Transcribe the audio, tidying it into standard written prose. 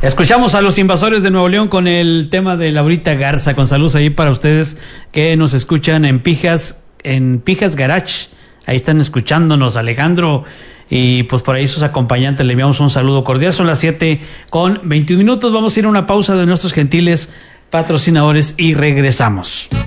Escuchamos a los Invasores de Nuevo León con el tema de Laurita Garza, con saludos ahí para ustedes que nos escuchan en Pijas Garage. Ahí están escuchándonos, Alejandro, y pues por ahí sus acompañantes le enviamos un saludo cordial. Son las 7:21. Vamos a ir a una pausa de nuestros gentiles patrocinadores y regresamos.